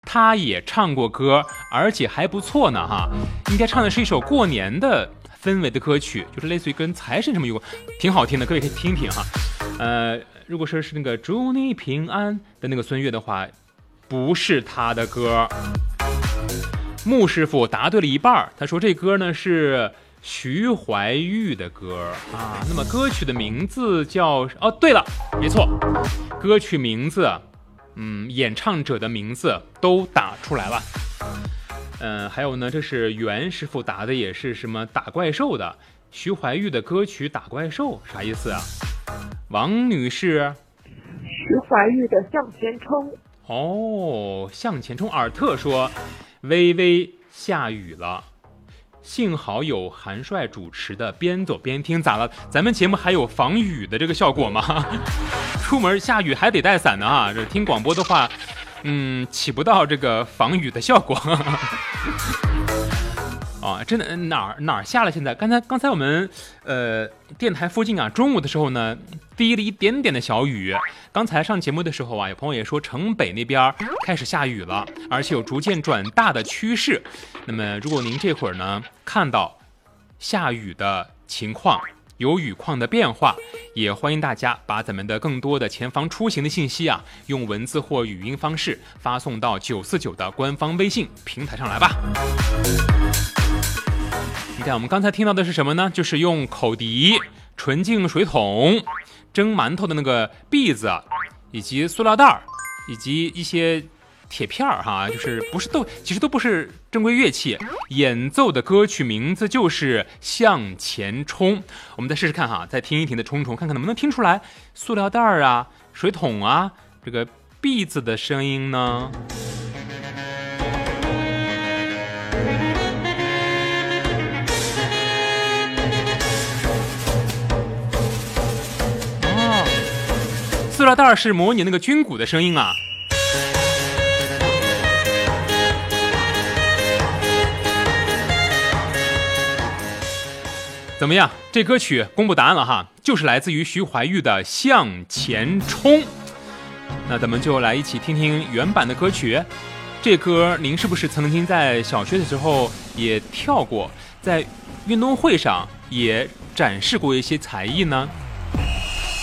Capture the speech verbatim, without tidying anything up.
他也唱过歌，而且还不错呢哈。应该唱的是一首过年的氛围的歌曲，就是类似于跟财神什么有关，挺好听的，各位可以听听哈。呃，如果说是那个祝你平安的那个孙悦的话，不是他的歌。穆师傅答对了一半，他说这歌呢是徐怀钰的歌啊。那么歌曲的名字叫……哦，对了，没错，歌曲名字，嗯，演唱者的名字都打出来了。嗯、呃，还有呢，这是袁师傅答的也是什么打怪兽的，徐怀钰的歌曲打怪兽啥意思啊？王女士， 徐怀钰的向前冲。 哦，向前冲。尔特说微微下雨了，幸好有韩帅主持的边走边听。咋了？咱们节目还有防雨的这个效果吗？出门下雨还得带伞呢啊！这听广播的话，嗯，起不到这个防雨的效果。啊，真的哪儿哪儿下了？现在刚才刚才我们呃电台附近啊，中午的时候呢滴了一点点的小雨。刚才上节目的时候啊，有朋友也说城北那边开始下雨了，而且有逐渐转大的趋势。那么如果您这会儿呢看到下雨的情况，有雨况的变化，也欢迎大家把咱们的更多的前方出行的信息啊，用文字或语音方式发送到九四九的官方微信平台上来吧。你看我们刚才听到的是什么呢？就是用口笛、纯净水桶、蒸馒头的那个篦子，以及塑料袋，以及一些铁片哈，就是不是都其实都不是正规乐器，演奏的歌曲名字就是向前冲。我们再试试看哈，再听一听的冲冲，看看能不能听出来塑料袋啊、水桶啊、这个篦子的声音呢？塑料袋是模拟那个军鼓的声音啊。怎么样？这歌曲公布答案了哈，就是来自于徐怀钰的《向前冲》。那咱们就来一起听听原版的歌曲。这歌您是不是曾经在小学的时候也跳过，在运动会上也展示过一些才艺呢？